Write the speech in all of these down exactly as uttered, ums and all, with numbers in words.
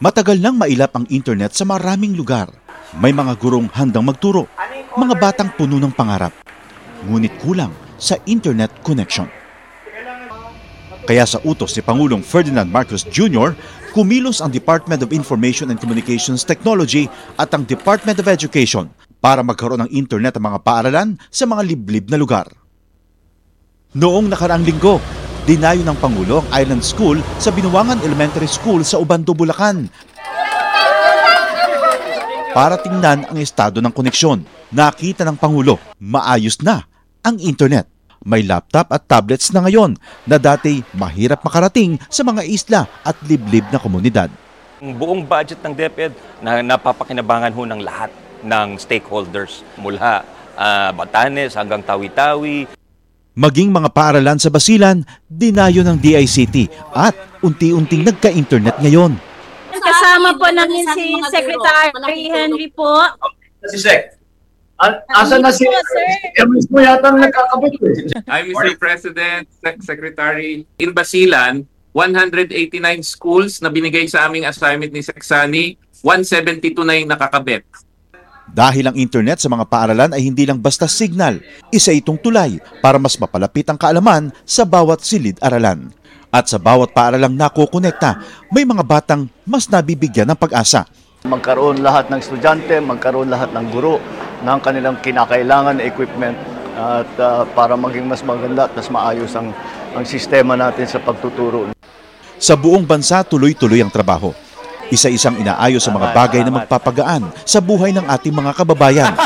Matagal nang mailap ang internet sa maraming lugar. May mga gurong handang magturo, mga batang puno ng pangarap. Ngunit kulang sa internet connection. Kaya sa utos ni Pangulong Ferdinand Marcos Junior, kumilos ang Department of Information and Communications Technology at ang Department of Education para magkaroon ng internet ang mga paaralan sa mga liblib na lugar. Noong nakaraang linggo, dinayo ng Pangulo ang Island School sa Binuangan Elementary School sa Ubando, Bulacan para tingnan ang estado ng koneksyon. Nakita ng Pangulo, maayos na ang internet. May laptop at tablets na ngayon na dati mahirap makarating sa mga isla at liblib na komunidad. Ang buong budget ng DepEd na napapakinabangan ho ng lahat ng stakeholders mula uh, Batanes hanggang Tawi-Tawi. Maging mga paaralan sa Basilan, dinayo ng D I C T at unti-unting nagka-internet ngayon. Kasama po namin si Secretary Henry po. Si Sec. Asa na si Emis mo yata nagkakabit eh. I'm Mister President, Sec Secretary. In Basilan, one hundred eighty-nine schools na binigay sa aming assignment ni Sec Sani, one seventy-two na yung nakakabit. Dahil ang internet sa mga paaralan ay hindi lang basta signal, isa itong tulay para mas mapalapit ang kaalaman sa bawat silid-aralan. At sa bawat paaralang nakokonekta, may mga batang mas nabibigyan ng pag-asa. Magkaroon lahat ng estudyante, magkaroon lahat ng guro ng kanilang kinakailangan na equipment at uh, para maging mas maganda at mas maayos ang, ang sistema natin sa pagtuturo. Sa buong bansa, tuloy-tuloy ang trabaho. Isa-isang inaayos sa mga bagay na magpapagaan sa buhay ng ating mga kababayan.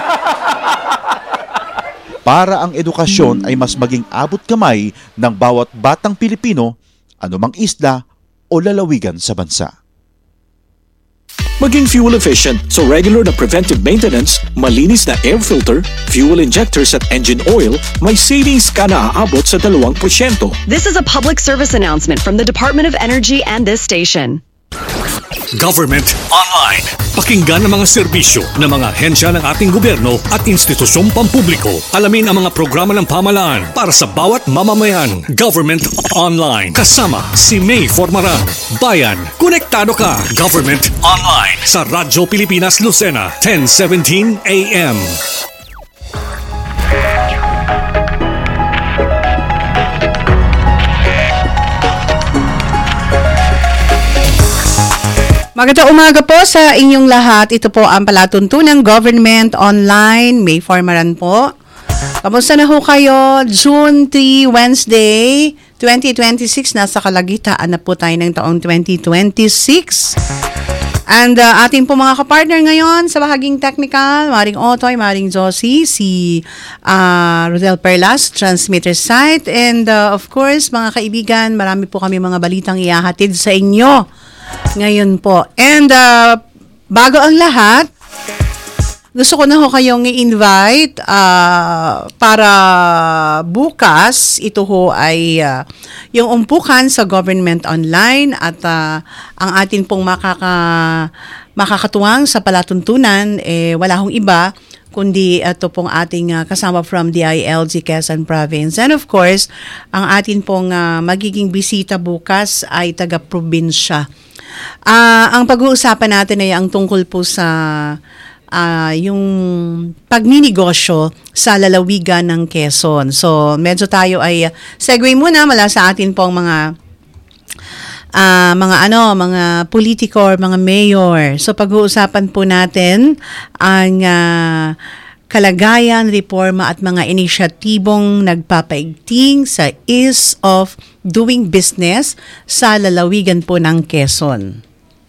Para ang edukasyon ay mas maging abot kamay ng bawat batang Pilipino, anumang isla o lalawigan sa bansa. Maging fuel efficient, so regular na preventive maintenance, malinis na air filter, fuel injectors at engine oil, may savings ka na aabot sa dalawang porsyento. This is a public service announcement from the Department of Energy and this station. Government Online. Pakinggan ang mga serbisyo ng mga hensya ng ating gobyerno at institusyong pampubliko. Alamin ang mga programa ng pamahalaan para sa bawat mamamayan. Government Online. Kasama si May Formaran. Bayan, konektado ka. Government Online. Sa Radyo Pilipinas Lucena, ten seventeen A M. Magandang umaga po sa inyong lahat. Ito po ang palatuntunang Government Online. May Formaran po. Kamusta na ho kayo? June three, Wednesday, twenty twenty-six. Nasa kalagitaan na po tayo ng taong twenty twenty-six. And uh, ating po mga kapartner ngayon sa bahaging technical, Maring Otoy, Maring Josie, si uh, Rodel Perlas, transmitter site. And uh, of course, mga kaibigan, marami po kami mga balitang ihahatid sa inyo ngayon po. And uh, bago ang lahat, gusto ko na ho kayong i-invite uh, para bukas, ito ho ay uh, yung umpukan sa Government Online at uh, ang atin pong makaka, makakatuwang sa palatuntunan, eh, wala hong iba kundi ito pong ating uh, kasama from D I L G Quezon Province. And of course, ang atin pong uh, magiging bisita bukas ay taga-probinsya. Uh, ang pag-uusapan natin ay ang tungkol po sa uh, yung pagninegosyo sa lalawigan ng Quezon. So, medyo tayo ay segue muna mula sa atin pong mga uh, mga ano, mga politiko or mga mayor. So, pag-uusapan po natin ang uh, kalagayan, reforma at mga inisyatibong nagpapaigting sa ease of doing business sa lalawigan po ng Quezon.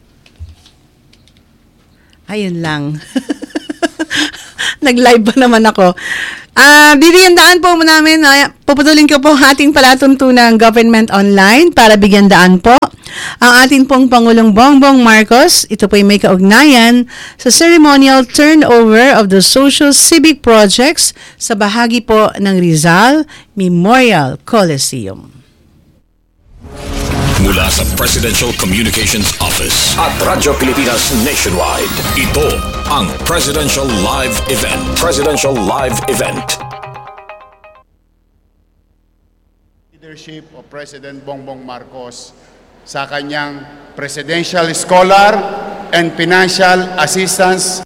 Ayun lang. Nag-live pa naman ako. Uh, bibigyan daan po namin, uh, puputulin ko po ating palatuntunang Government Online para bigyan daan po ang ating pong Pangulong Bongbong Marcos. Ito po ay may kaugnayan sa ceremonial turnover of the social civic projects sa bahagi po ng Rizal Memorial Coliseum. Mula sa Presidential Communications Office at Radyo Pilipinas Nationwide, ito ang Presidential Live Event. Presidential Live Event. Leadership of President Bongbong Marcos sa kanyang Presidential Scholar and Financial Assistance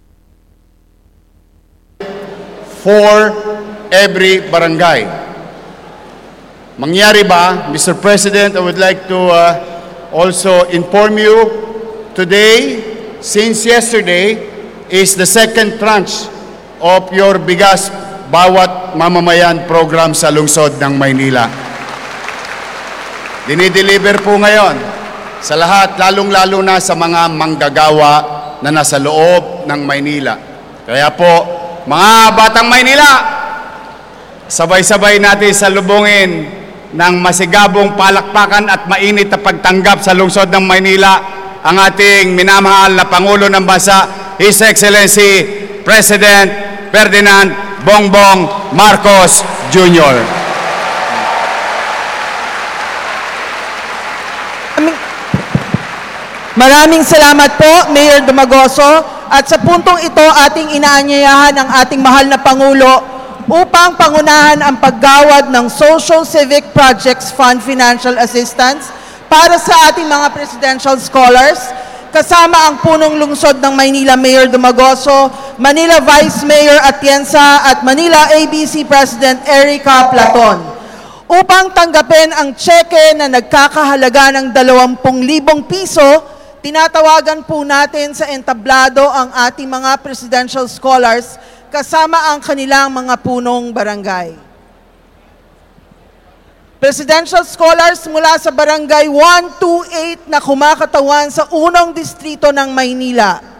for every barangay. Mangyari ba, Mister President, I would like to uh, also inform you today, since yesterday, is the second tranche of your bigas bawat mamamayan program sa lungsod ng Maynila. Dinideliver po ngayon sa lahat, lalong-lalo na sa mga manggagawa na nasa loob ng Maynila. Kaya po, mga batang Maynila, sabay-sabay natin salubungin ng masigabong palakpakan at mainit na pagtanggap sa lungsod ng Maynila ang ating minamahal na Pangulo ng Bansa, His Excellency President Ferdinand Bongbong Marcos Junior Maraming salamat po, Mayor Dumagoso. At sa puntong ito, ating inaanyayahan ang ating mahal na Pangulo upang pangunahan ang paggawad ng Social Civic Projects Fund Financial Assistance para sa ating mga presidential scholars, kasama ang punong lungsod ng Maynila Mayor Dumagoso, Manila Vice Mayor Atienza at Manila A B C President Erica Platon, upang tanggapin ang tseke na nagkakahalaga ng dalawampung libong piso. Tinatawagan po natin sa entablado ang ating mga presidential scholars kasama ang kanilang mga punong barangay. Presidential scholars mula sa barangay one two eight na kumakatawan sa unang distrito ng Maynila.